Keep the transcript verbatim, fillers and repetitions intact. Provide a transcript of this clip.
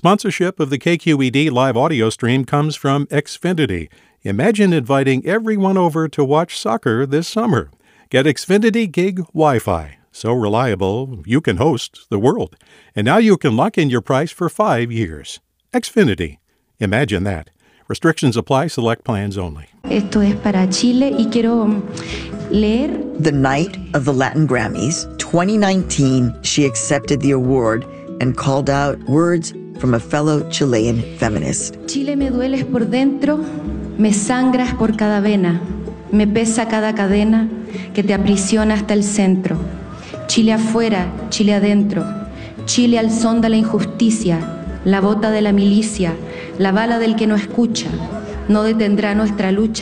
Sponsorship of the K Q E D live audio stream comes from Xfinity. Imagine inviting everyone over to watch soccer this summer. Get Xfinity Gig Wi-Fi. So reliable, you can host the world. And now you can lock in your price for five years. Xfinity. Imagine that. Restrictions apply. Select plans only. Esto es para Chile y quiero leer. The night of the Latin Grammys, twenty nineteen, she accepted the award and called out words from a fellow Chilean feminist. Chile me dueles por dentro, me sangras por cada vena, me pesa cada cadena que te aprisiona hasta el centro. Chile afuera, Chile adentro, Chile al son de la injusticia, la bota de la milicia, la bala del que no escucha, no detendrá nuestra lucha.